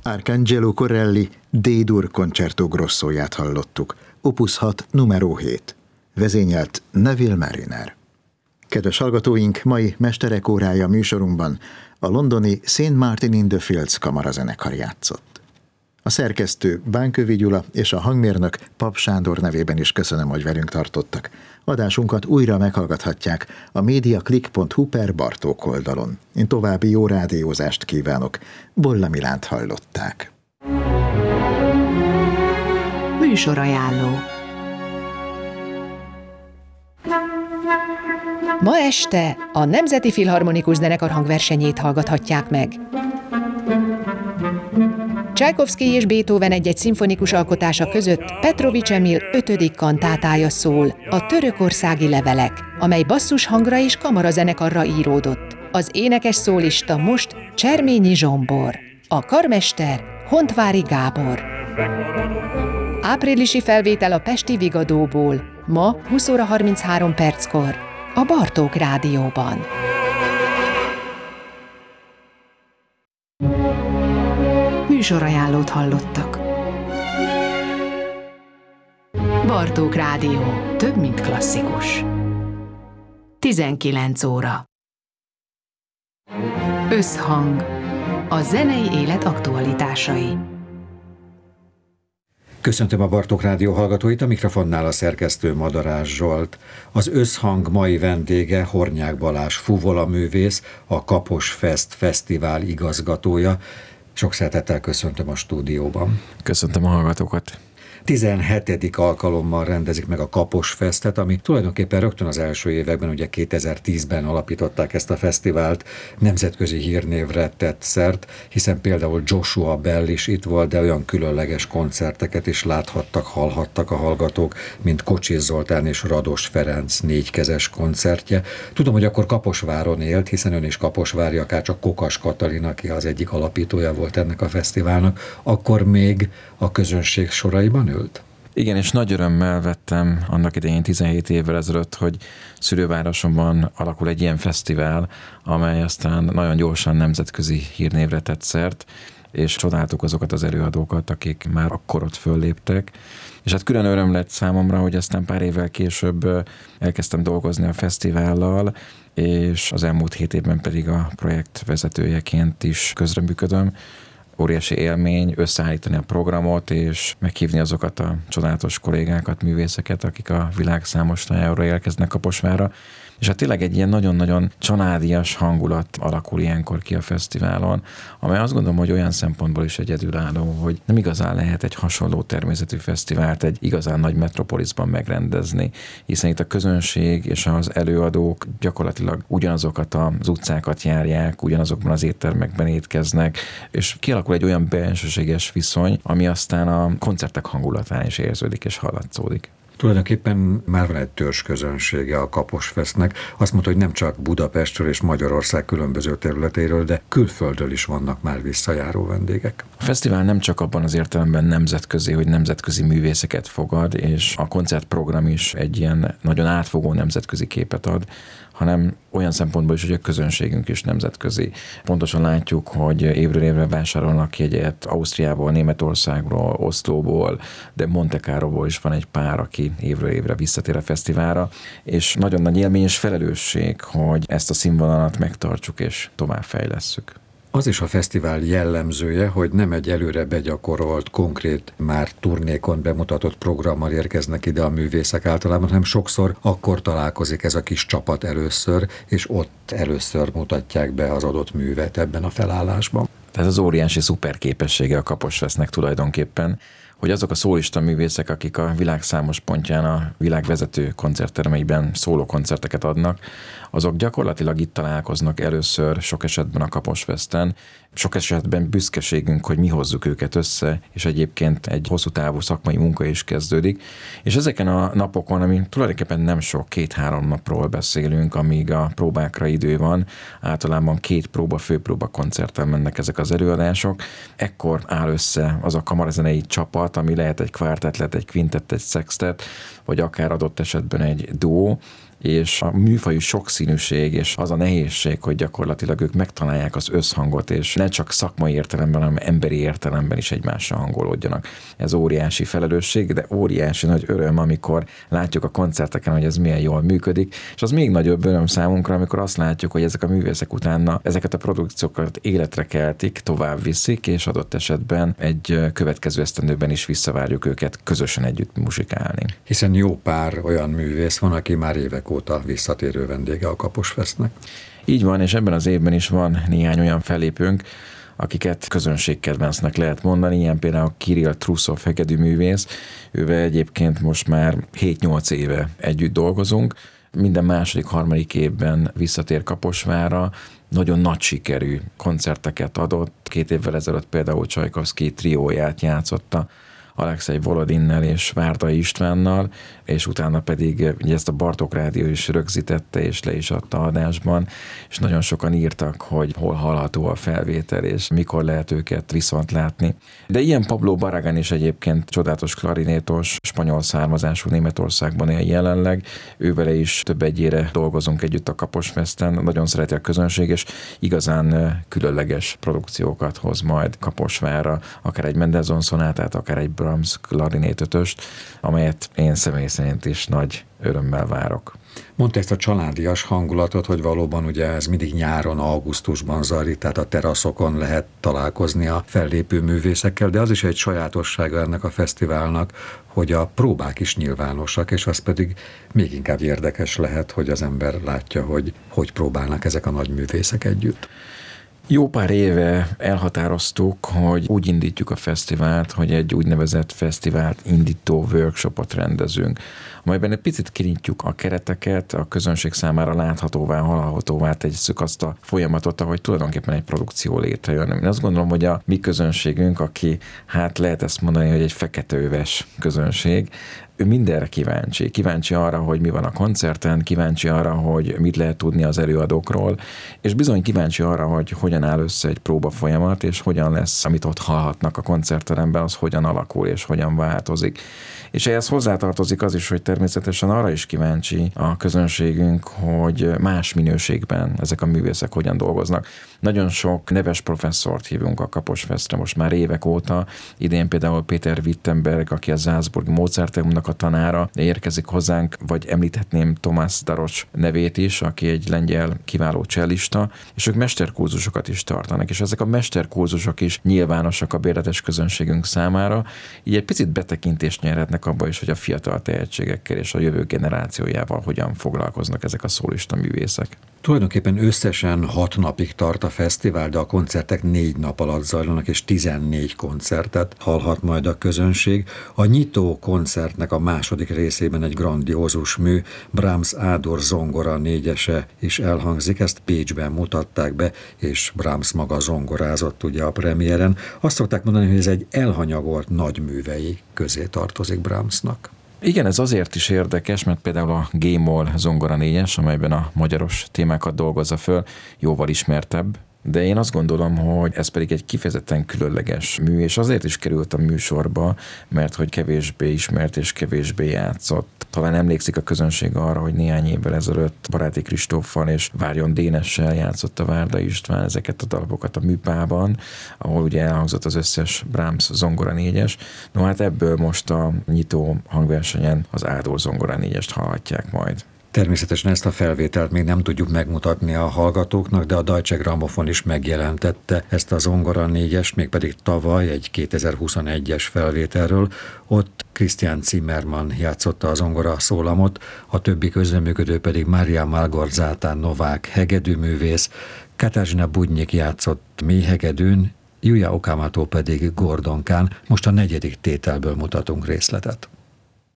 Arcangelo Corelli D-dur Concerto Grossóját hallottuk, Opus 6 numero 7. Vezényelt Neville Mariner. Kedves hallgatóink, mai Mesterek órája műsorunkban a londoni St. Martin in the Fields kamarazenekar játszott. A szerkesztő Bánkövi Gyula és a hangmérnök Pap Sándor nevében is köszönöm, hogy velünk tartottak. Adásunkat újra meghallgathatják a mediaclick.hu/Bartók oldalon. Én további jó rádiózást kívánok. Bolla Milánt hallották. Műsorajánló. Ma este a Nemzeti Filharmonikus Zenekar hangversenyét hallgathatják meg. Csajkovszky és Beethoven egy-egy szimfonikus alkotása között Petrovics Emil 5. kantátája szól, a Törökországi levelek, amely basszus hangra és kamarazenekarra íródott. Az énekes szólista most Cserményi Zsombor, a karmester Hontvári Gábor. Áprilisi felvétel a pesti Vigadóból, ma 20 óra 33 perckor, a Bartók Rádióban. Műsorajánlót hallottak. Bartók Rádió. Több, mint klasszikus. 19 óra. Összhang. A zenei élet aktualitásai. Köszöntöm a Bartók Rádió hallgatóit, a mikrofonnál a szerkesztő Madarás Zsolt. Az Összhang mai vendége Hornyák Balázs fuvolaművész, a Kapos Fest Fesztivál igazgatója. Sok szeretettel köszöntöm a stúdióban. Köszöntöm a hallgatókat. 17. alkalommal rendezik meg a Kapos Festet, ami tulajdonképpen rögtön az első években, ugye 2010-ben alapították ezt a fesztivált, nemzetközi hírnévre tett szert, hiszen például Joshua Bell is itt volt, de olyan különleges koncerteket is láthattak, hallhattak a hallgatók, mint Kocsis Zoltán és Rados Ferenc négykezes koncertje. Tudom, hogy akkor Kaposváron élt, hiszen ön is kaposvári, akárcsak Kokas Katalin, aki az egyik alapítója volt ennek a fesztiválnak, akkor még a közönség soraiban ült? Igen, és nagy örömmel vettem annak idején 17 évvel ezelőtt, hogy szülővárosomban alakul egy ilyen fesztivál, amely aztán nagyon gyorsan nemzetközi hírnévre tett szert, és csodáltuk azokat az előadókat, akik már akkor ott fölléptek. És hát külön öröm lett számomra, hogy aztán pár évvel később elkezdtem dolgozni a fesztivállal, és az elmúlt 7 évben pedig a projekt vezetőjeként is közreműködöm. Óriási élmény összeállítani a programot, és meghívni azokat a csodálatos kollégákat, művészeket, akik a világ számos tájára érkeznek Kaposvárra. És hát tényleg egy ilyen nagyon-nagyon családias hangulat alakul ilyenkor ki a fesztiválon, amely azt gondolom, hogy olyan szempontból is egyedülálló, hogy nem igazán lehet egy hasonló természetű fesztivált egy igazán nagy metropoliszban megrendezni, hiszen itt a közönség és az előadók gyakorlatilag ugyanazokat az utcákat járják, ugyanazokban az éttermekben étkeznek, és kialakul egy olyan bensőséges viszony, ami aztán a koncertek hangulatán is érződik és hallatszódik. Tulajdonképpen már van egy törzsközönsége a Kapos Festnek. Azt mondta, hogy nem csak Budapestről és Magyarország különböző területéről, de külföldről is vannak már visszajáró vendégek. A fesztivál nem csak abban az értelemben nemzetközi, hogy nemzetközi művészeket fogad, és a koncertprogram is egy ilyen nagyon átfogó nemzetközi képet ad, hanem olyan szempontból is, hogy a közönségünk is nemzetközi. Pontosan látjuk, hogy évről évre vásárolnak jegyet Ausztriából, Németországról, Oszlóból, de Monte Carloból is van egy pár, aki évről évre visszatér a fesztiválra, és nagyon nagy élmény és felelősség, hogy ezt a színvonalat megtartsuk és továbbfejlesszük. Az is a fesztivál jellemzője, hogy nem egy előre begyakorolt, konkrét, már turnékon bemutatott programmal érkeznek ide a művészek általában, hanem sokszor akkor találkozik ez a kis csapat először, és ott először mutatják be az adott művet ebben a felállásban. Tehát az óriási szuper képessége a Kapos Festnek tulajdonképpen, hogy azok a szólista művészek, akik a világ számos pontján a világ vezető koncerttermeiben szóló koncerteket adnak, azok gyakorlatilag itt találkoznak először, sok esetben a Kapos Festen. Sok esetben büszkeségünk, hogy mi hozzuk őket össze, és egyébként egy hosszú távú szakmai munka is kezdődik. És ezeken a napokon, ami tulajdonképpen nem sok, 2-3 napról beszélünk, amíg a próbákra idő van, általában 2 próba, főpróba koncerten mennek ezek az előadások. Ekkor áll össze az a kamarazenei csapat, ami lehet egy kvártett, lehet egy kvintett, egy szextett, vagy akár adott esetben egy duó, és a műfajú sokszínűség, és az a nehézség, hogy gyakorlatilag ők megtalálják az összhangot, és ne csak szakmai értelemben, hanem emberi értelemben is egymással hangolódjanak. Ez óriási felelősség, de óriási nagy öröm, amikor látjuk a koncerteken, hogy ez milyen jól működik, és az még nagyobb öröm számunkra, amikor azt látjuk, hogy ezek a művészek utána ezeket a produkciókat életre keltik, tovább viszik, és adott esetben egy következő esztendőben is visszavárjuk őket közösen együtt muzsikálni. Hiszen jó pár olyan művész van, aki már évek óta visszatérő vendége a Kaposfestnek. Így van, és ebben az évben is van néhány olyan fellépőnk, akiket közönségkedvencnek lehet mondani, ilyen például Kirill Trusov hegedűművész, ővel egyébként most már 7-8 éve együtt dolgozunk, minden második, harmadik évben visszatér Kaposvárra, nagyon nagy sikerű koncerteket adott, 2 évvel ezelőtt például Csajkovszky trióját játszotta Alexei Volodinnel és Várdai Istvánnal, és utána pedig ugye ezt a Bartók Rádió is rögzítette, és le is adta adásban, és nagyon sokan írtak, hogy hol hallható a felvétel, és mikor lehet őket viszont látni. De ilyen Pablo Barragán is egyébként csodálatos klarinétos, spanyol származású, Németországban él jelenleg, ővele is több egyére dolgozunk együtt a Kaposfesten, nagyon szereti a közönség, és igazán különleges produkciókat hoz majd Kaposvárra, akár egy Mendelssohn szonátát, akár egy Brahms klarinét ötöst, amelyet én személy szerint is nagy örömmel várok. Mondta ezt a családias hangulatot, hogy valóban ugye ez mindig nyáron, augusztusban zajlik, tehát a teraszokon lehet találkozni a fellépő művészekkel, de az is egy sajátossága ennek a fesztiválnak, hogy a próbák is nyilvánosak, és az pedig még inkább érdekes lehet, hogy az ember látja, hogy próbálnak ezek a nagy művészek együtt. Jó pár éve elhatároztuk, hogy úgy indítjuk a fesztivált, hogy egy úgynevezett fesztivált indító workshopot rendezünk, amelyben egy picit kinyitjuk a kereteket, a közönség számára láthatóvá, hallhatóvá tesszük azt a folyamatot, ahogy tulajdonképpen egy produkció létrejön. Én azt gondolom, hogy a mi közönségünk, aki hát lehet ezt mondani, hogy egy feketeöves közönség, ő mindenre kíváncsi. Kíváncsi arra, hogy mi van a koncerten, kíváncsi arra, hogy mit lehet tudni az előadókról, és bizony kíváncsi arra, hogy hogyan áll össze egy próba folyamat, és hogyan lesz, amit ott hallhatnak a koncertteremben, az hogyan alakul, és hogyan változik. És ehhez hozzátartozik az is, hogy természetesen arra is kíváncsi a közönségünk, hogy más minőségben ezek a művészek hogyan dolgoznak. Nagyon sok neves professzort hívunk a Kaposfestre most már évek óta. Idén például Péter Wittenberg, aki a Salzburgi Mozarteumnak a tanára, érkezik hozzánk, vagy említhetném Tomás Darocs nevét is, aki egy lengyel kiváló csellista, és ők mesterkurzusokat is tartanak, és ezek a mesterkurzusok is nyilvánosak a bérletes közönségünk számára, így egy picit betekintést nyerhetnek abba is, hogy a fiatal tehetségekkel és a jövő generációjával hogyan foglalkoznak ezek a szólista művészek. Tulajdonképpen összesen 6 napig tart a fesztivál, de a koncertek 4 nap alatt zajlanak, és 14 koncertet hallhat majd a közönség. A nyitó koncertnek a második részében egy grandiózus mű, Brahms Ádor zongora 4-ese is elhangzik, ezt Pécsben mutatták be, és Brahms maga zongorázott ugye a premiéren. Azt szokták mondani, hogy ez egy elhanyagolt nagyművei közé tartozik Brahmsnak. Igen, ez azért is érdekes, mert például a G-moll zongora 4-es, amelyben a magyaros témákat dolgozza föl, jóval ismertebb, de én azt gondolom, hogy ez pedig egy kifejezetten különleges mű, és azért is került a műsorba, mert hogy kevésbé ismert és kevésbé játszott. Talán emlékszik a közönség arra, hogy néhány évvel ezelőtt Baráti Kristóffal és Várjon Dénessel játszott a Várdai István ezeket a darabokat a Műpában, ahol ugye elhangzott az összes Brahms zongora 4-es. No hát ebből most a nyitó hangversenyen az Ádor zongora 4-est hallhatják majd. Természetesen ezt a felvételt még nem tudjuk megmutatni a hallgatóknak, de a Deutsche Grammophon is megjelentette ezt a zongora 4-est, mégpedig tavaly egy 2021-es felvételről. Ott Christian Zimmermann játszotta a zongora szólamot, a többi közreműködő pedig Mária Malgorzata Novák hegedűművész, Katarzyna Budnyik játszott mélyhegedűn, Yuya Okamoto pedig gordonkán. Most a 4. tételből mutatunk részletet.